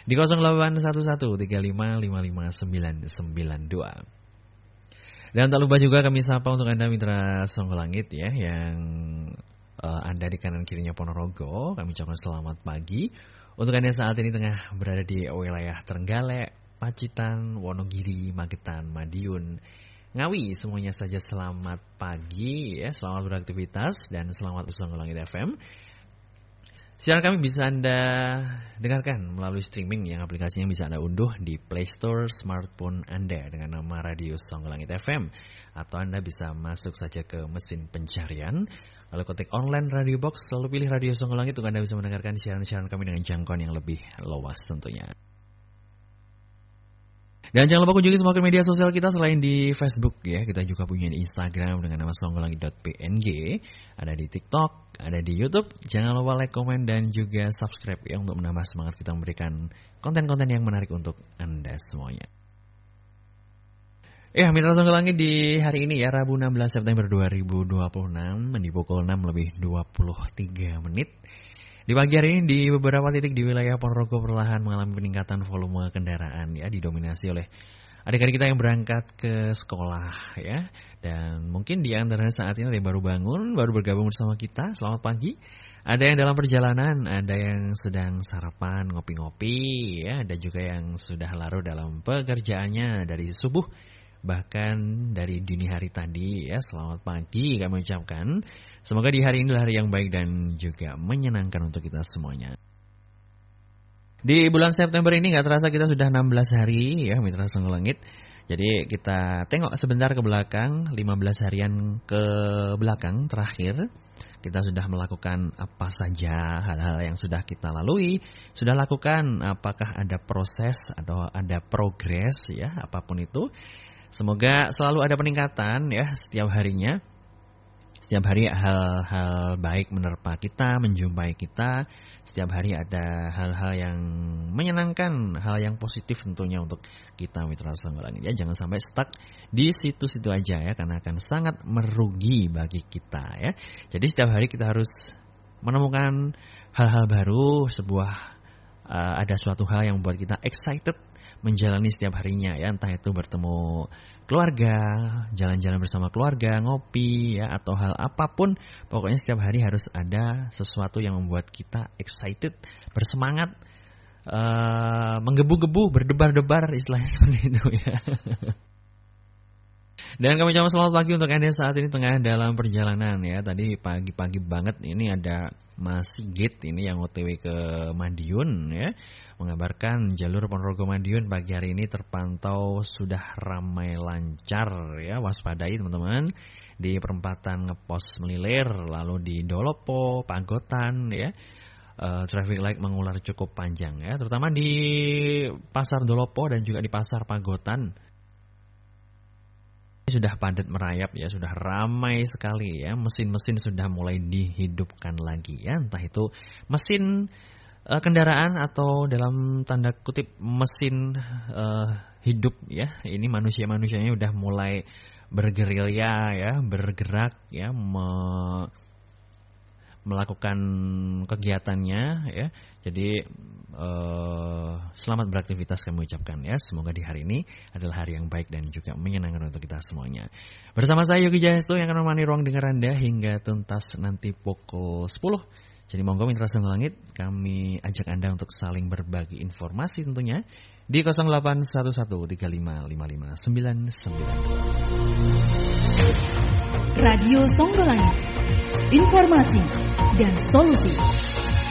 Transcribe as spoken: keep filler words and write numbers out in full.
di nol delapan satu satu tiga lima lima lima sembilan sembilan dua. Dan tak lupa juga kami sapa untuk Anda mitra Songo Langit ya, yang uh, Anda di kanan kirinya Ponorogo, kami ucapkan selamat pagi. Untuk Anda saat ini tengah berada di wilayah Trenggalek, Pacitan, Wonogiri, Magetan, Madiun, Ngawi, semuanya saja selamat pagi ya, selamat beraktivitas dan selamat bersama Langit F M. Siaran kami bisa Anda dengarkan melalui streaming yang aplikasinya bisa Anda unduh di Play Store smartphone Anda dengan nama Radio Songgolangit F M. Atau Anda bisa masuk saja ke mesin pencarian, lalu ketik online Radio Box, lalu pilih Radio Songgolangit untuk Anda bisa mendengarkan siaran-siaran kami dengan jangkauan yang lebih luas tentunya. Dan jangan lupa kunjungi semua media sosial kita selain di Facebook ya. Kita juga punya di Instagram dengan nama songgolangit dot p n g. Ada di TikTok, ada di YouTube. Jangan lupa like, komen, dan juga subscribe ya untuk menambah semangat kita memberikan konten-konten yang menarik untuk Anda semuanya. Ya, mitra Songgolangit di hari ini ya, Rabu enam belas September dua ribu dua puluh enam, di pukul enam lebih dua puluh tiga menit. Di pagi hari ini di beberapa titik di wilayah Ponorogo perlahan mengalami peningkatan volume kendaraan ya, didominasi oleh adik-adik kita yang berangkat ke sekolah ya. Dan mungkin di antara saat ini ada yang baru bangun, baru bergabung bersama kita. Selamat pagi. Ada yang dalam perjalanan, ada yang sedang sarapan, ngopi-ngopi ya, ada juga yang sudah larut dalam pekerjaannya dari subuh bahkan dari dini hari tadi ya. Selamat pagi kami ucapkan. Semoga di hari ini adalah hari yang baik dan juga menyenangkan untuk kita semuanya. Di bulan September ini gak terasa kita sudah enam belas hari ya mitra Songgolangit. Jadi kita tengok sebentar ke belakang, lima belas harian ke belakang terakhir. Kita sudah melakukan apa saja hal-hal yang sudah kita lalui, sudah lakukan, apakah ada proses atau ada progres ya, apapun itu. Semoga selalu ada peningkatan ya setiap harinya. Setiap hari hal-hal baik menerpa kita, menjumpai kita. Setiap hari ada hal-hal yang menyenangkan, hal yang positif tentunya untuk kita mitra Songgolangit ya. Jangan sampai stuck di situ-situ aja ya, karena akan sangat merugi bagi kita ya. Jadi setiap hari kita harus menemukan hal-hal baru, sebuah uh, ada suatu hal yang membuat kita excited menjalani setiap harinya ya, entah itu bertemu keluarga, jalan-jalan bersama keluarga, ngopi ya, atau hal apapun. Pokoknya setiap hari harus ada sesuatu yang membuat kita excited, bersemangat, uh, menggebu-gebu, berdebar-debar istilahnya seperti itu ya. Dan kami ucapkan selamat pagi untuk Anda saat ini tengah dalam perjalanan ya. Tadi pagi-pagi banget ini ada Mas Sigit ini yang O T W ke Madiun ya, mengabarkan jalur Ponorogo Madiun pagi hari ini terpantau sudah ramai lancar ya. Waspadai teman-teman di perempatan Ngepos Melilir, lalu di Dolopo, Pagotan ya. Uh, traffic light mengular cukup panjang ya, terutama di Pasar Dolopo dan juga di Pasar Pagotan. Sudah padat merayap ya, sudah ramai sekali ya. Mesin-mesin sudah mulai dihidupkan lagi ya, entah itu mesin uh, kendaraan atau dalam tanda kutip mesin uh, hidup ya. Ini manusia-manusianya udah mulai bergerilya ya, bergerak ya, me- melakukan kegiatannya ya. Jadi uh, selamat beraktivitas kami ucapkan ya. Semoga di hari ini adalah hari yang baik dan juga menyenangkan untuk kita semuanya. Bersama saya Yogi Jayastu yang akan menemani ruang dengar Anda hingga tuntas nanti pukul sepuluh. Jadi monggo mitra Songgolangit, kami ajak Anda untuk saling berbagi informasi tentunya di nol delapan satu satu tiga lima lima lima sembilan sembilan dua. Radio Songgolangit, informasi dan solusi.